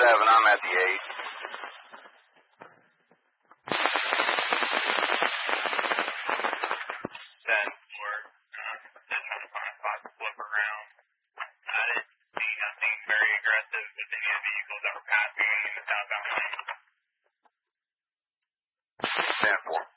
I'm at the 8. 10-4. Just trying to find a spot to flip around. I didn't see nothing very aggressive with any of the vehicles that were passing in the southbound lane. 10-4.